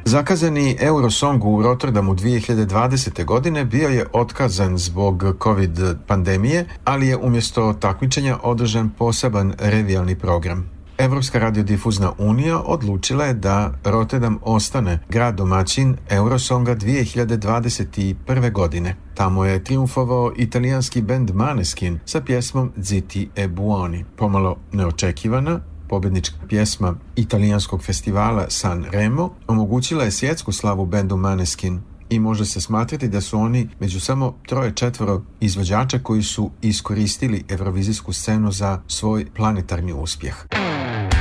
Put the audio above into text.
Zakazani Eurosong u Rotterdamu 2020. godine bio je otkazan zbog COVID pandemije, ali je umjesto takmičenja održan poseban revijalni program. Evropska radiodifuzna unija odlučila je da Rotterdam ostane grad domaćin Eurosonga 2021. godine. Tamo je triumfovao italijanski bend Maneskin sa pjesmom Zitti e buoni. Pomalo neočekivana, pobjednička pjesma italijanskog festivala San Remo omogućila je svjetsku slavu bendu Maneskin i može se smatrati da su oni među samo 3-4 izvođača koji su iskoristili evrovizijsku scenu za svoj planetarni uspjeh.